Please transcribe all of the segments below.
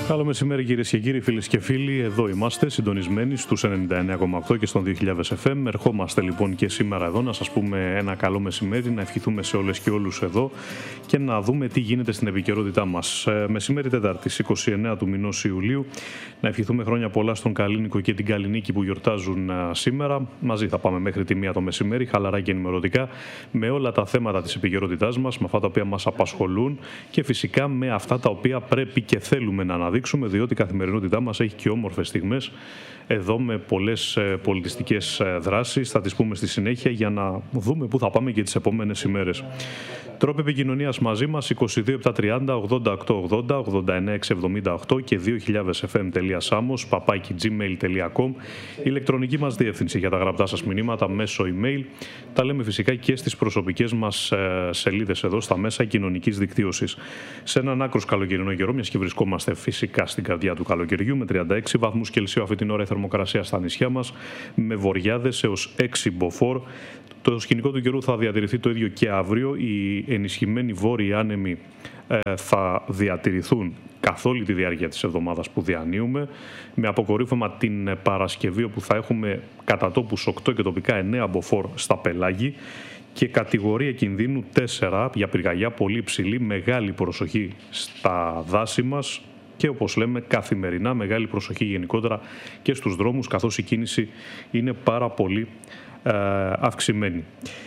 Καλό μεσημέρι κυρίες και κύριοι, φίλες και φίλοι. Εδώ είμαστε συντονισμένοι στους 99,8 και στον 2000 FM. Ερχόμαστε λοιπόν και σήμερα εδώ να σας πούμε ένα καλό μεσημέρι, να ευχηθούμε σε όλες και όλους εδώ και να δούμε τι γίνεται στην επικαιρότητά μας. Μεσημέρι Τετάρτη, 29 του μηνός Ιουλίου. Να ευχηθούμε χρόνια πολλά στον Καλίνικο και την Καλλινίκη που γιορτάζουν σήμερα. Μαζί θα πάμε μέχρι τη 1 το μεσημέρι, χαλαρά και ενημερωτικά, με όλα τα θέματα της επικαιρότητάς μας, με αυτά τα οποία μας απασχολούν και φυσικά με αυτά τα οποία πρέπει και θέλουμε να αναδείξουμε, διότι η καθημερινότητά μας έχει και όμορφες στιγμές εδώ με πολλές πολιτιστικές δράσεις. Θα τις πούμε στη συνέχεια για να δούμε πού θα πάμε και τις επόμενες ημέρες. Τρόποι επικοινωνίας μαζί μας 22 730 88 80 89 678 και 2000fm.samos@gmail.com, ηλεκτρονική μας διεύθυνση για τα γραπτά σας μηνύματα μέσω email. Τα λέμε φυσικά και στις προσωπικές μας σελίδες εδώ στα μέσα κοινωνικής δικτύωσης. Σε έναν άκρος καλοκαιρινό καιρό, μιας και βρισκόμαστε φυσικά στην καρδιά του καλοκαιριού, με 36 βαθμούς Κελσίου αυτή την ώρα η θερμοκρασία στα νησιά μας, με βοριάδες έως 6 μποφόρ. Το σκηνικό του καιρού θα διατηρηθεί το ίδιο και αύριο. Οι ενισχυμένοι βόρειοι άνεμοι θα διατηρηθούν καθ' όλη τη διάρκεια της εβδομάδας που διανύουμε, με αποκορύφωμα την Παρασκευή όπου θα έχουμε κατά τόπους 8 και τοπικά 9 μποφόρ στα πελάγη και κατηγορία κινδύνου 4 για πυρκαγιά πολύ υψηλή, μεγάλη προσοχή στα δάση μας και όπως λέμε καθημερινά μεγάλη προσοχή γενικότερα και στους δρόμους, καθώς η κίνηση είναι πάρα πολύ αυξημένη.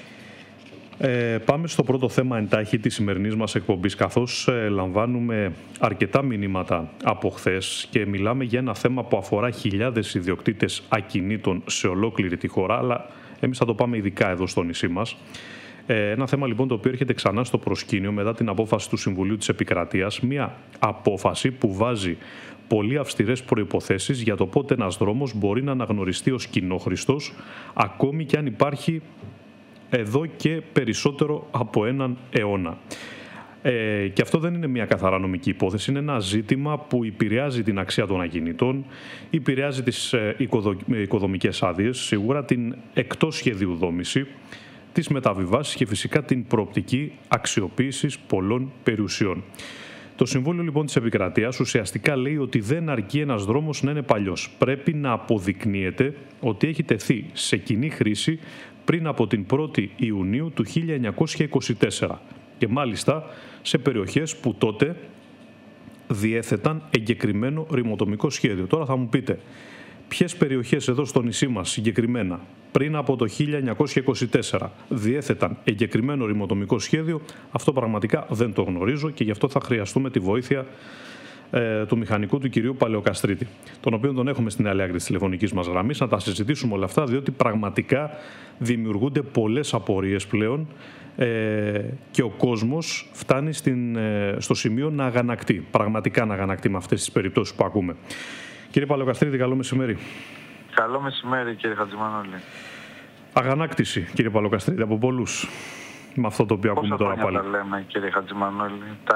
Πάμε στο πρώτο θέμα εντάχει της σημερινής μας εκπομπής, καθώς λαμβάνουμε αρκετά μηνύματα από χθες και μιλάμε για ένα θέμα που αφορά χιλιάδες ιδιοκτήτες ακινήτων σε ολόκληρη τη χώρα, αλλά εμείς θα το πάμε ειδικά εδώ στο νησί μας. Ένα θέμα λοιπόν το οποίο έρχεται ξανά στο προσκήνιο μετά την απόφαση του Συμβουλίου της Επικρατείας, μια απόφαση που βάζει πολύ αυστηρές προϋποθέσεις για το πότε ένας δρόμος μπορεί να αναγνωριστεί ως κοινόχρηστος, ακόμη και αν υπάρχει εδώ και περισσότερο από έναν αιώνα. Και αυτό δεν είναι μια καθαρά νομική υπόθεση, είναι ένα ζήτημα που επηρεάζει την αξία των ακινητών, επηρεάζει τις οικοδομικές άδειες, σίγουρα την εκτός σχεδίου δόμηση, τις μεταβιβάσεις και φυσικά την προοπτική αξιοποίησης πολλών περιουσιών. Το Συμβούλιο λοιπόν της Επικρατείας ουσιαστικά λέει ότι δεν αρκεί ένας δρόμος να είναι παλιός. Πρέπει να αποδεικνύεται ότι έχει τεθεί σε κοινή χρήση πριν από την 1η Ιουνίου του 1924 και μάλιστα σε περιοχές που τότε διέθεταν εγκεκριμένο ρημοτομικό σχέδιο. Τώρα θα μου πείτε, ποιες περιοχές εδώ στο νησί μας συγκεκριμένα πριν από το 1924 διέθεταν εγκεκριμένο ρημοτομικό σχέδιο? Αυτό πραγματικά δεν το γνωρίζω και γι' αυτό θα χρειαστούμε τη βοήθεια του μηχανικού του κυρίου Παλαιοκαστρίτη, τον οποίο τον έχουμε στην άλλη άκρη της τηλεφωνικής μας γραμμής, να τα συζητήσουμε όλα αυτά, διότι πραγματικά δημιουργούνται πολλές απορίες πλέον και ο κόσμος φτάνει στο σημείο να αγανακτεί, πραγματικά να αγανακτεί με αυτές τις περιπτώσεις που ακούμε. Κύριε Παλαιοκαστρίτη, καλό μεσημέρι. Καλό μεσημέρι, κύριε Χατζημανόλη. Αγανάκτηση, κύριε Παλαιοκαστρίτη, από πολλούς με αυτό το οποίο ακούμε τώρα πάλι. Τα λέμε, κύριε Χατζημανόλη.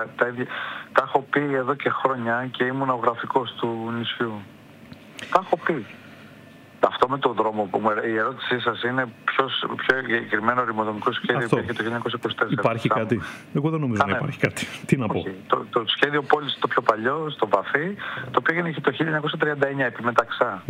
Τα έχω πει εδώ και χρόνια και ήμουν ο γραφικός του νησιού. Τα έχω πει. Αυτό με τον δρόμο, η ερώτησή σας είναι ποιο εγκεκριμένο ρημοτομικό σχέδιο υπήρχε το 1924. Υπάρχει κάτι? Εγώ δεν νομίζω να υπάρχει κάτι. Τι να πω. Το σχέδιο πόλης το πιο παλιό, στο Βαθύ, το οποίο έγινε το 1939 επί Μεταξά.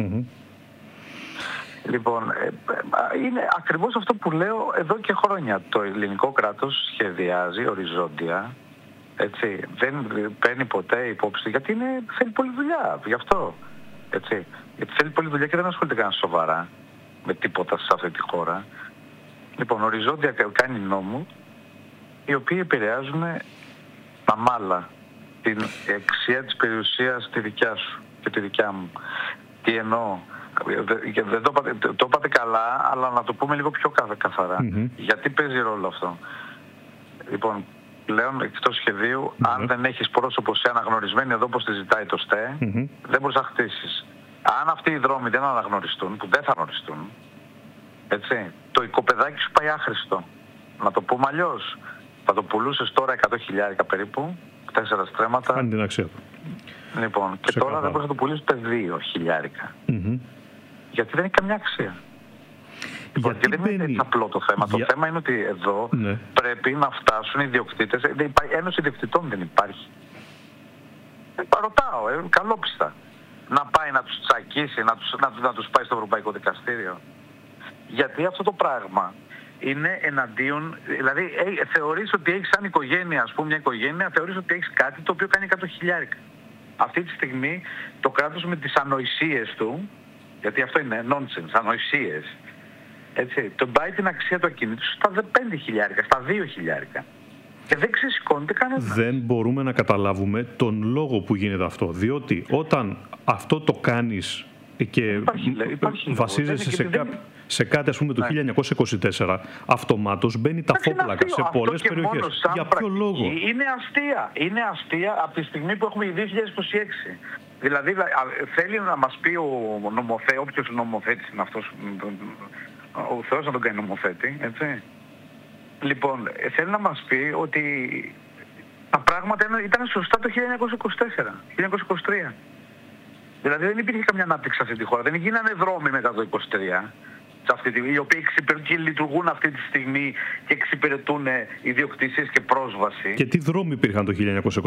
Λοιπόν, είναι ακριβώς αυτό που λέω εδώ και χρόνια. Το ελληνικό κράτος σχεδιάζει οριζόντια, έτσι, δεν παίρνει ποτέ υπόψη, γιατί θέλει πολλή δουλειά, γι' αυτό. Έτσι. Γιατί θέλει πολλή δουλειά και δεν ασχολείται κανένα σοβαρά με τίποτα σε αυτή τη χώρα. Λοιπόν, οριζόντια κάνει νόμου, οι οποίοι επηρεάζουν τα μάλα, την αξία της περιουσίας τη δικιά σου και τη δικιά μου. Τι εννοώ? Δεν το είπατε καλά, αλλά να το πούμε λίγο πιο καθαρά. Γιατί παίζει ρόλο αυτό? Λοιπόν, πλέον εκτός σχεδίου, αν δεν έχεις πρόσωπο σε αναγνωρισμένη εδώ όπως τη ζητάει το ΣΤΕ, δεν μπορείς να χτίσεις. Αν αυτοί οι δρόμοι δεν αναγνωριστούν, που δεν θα αναγνωριστούν, έτσι, το οικοπεδάκι σου πάει άχρηστο. Να το πούμε αλλιώς, θα το πουλούσες τώρα 100.000 περίπου, 4 στρέμματα. Αν την αξία του. Λοιπόν, και τώρα δεν μπορείς να το πουλήσεις ούτε 2.000. Γιατί δεν έχει καμιά αξία. Λοιπόν, και δεν είναι έτσι απλό το θέμα. Το θέμα είναι ότι εδώ πρέπει να φτάσουν οι ιδιοκτήτες. Ένωση ιδιοκτητών δεν υπάρχει. Ρωτάω, καλόπιστα. Να πάει να τους τσακίσει, να τους πάει στο Ευρωπαϊκό Δικαστήριο. Γιατί αυτό το πράγμα είναι εναντίον, δηλαδή θεωρείς ότι έχεις σαν οικογένεια, ας πούμε μια οικογένεια, θεωρείς ότι έχεις κάτι το οποίο κάνει 100.000. Αυτή τη στιγμή το κράτος με τις ανοησίες του, γιατί αυτό είναι nonsense, ανοησίες, έτσι, τον πάει την αξία του ακινήτου στα 5.000, στα 2.000. Και δεν ξεσηκώνεται κανένα. Δεν μπορούμε να καταλάβουμε τον λόγο που γίνεται αυτό. Διότι όταν αυτό το κάνεις και βασίζεσαι σε κάτι, ας πούμε, το 1924, αυτομάτως μπαίνει τα φόπλακα σε πολλές περιοχές. Για ποιο λόγο? Είναι αστεία από τη στιγμή που έχουμε 2026. Δηλαδή θέλει να μας πει όποιος νομοθέτης είναι αυτός, ο Θεός να τον κάνει νομοθέτη, έτσι. Λοιπόν, θέλει να μας πει ότι τα πράγματα ήταν σωστά το 1924, 1923. Δηλαδή δεν υπήρχε καμιά ανάπτυξη σε αυτή τη χώρα. Δεν γίνανε δρόμοι μετά το 1923, οι οποίοι και λειτουργούν αυτή τη στιγμή και εξυπηρετούν ιδιοκτησίες και πρόσβαση. Και τι δρόμοι υπήρχαν το 1923?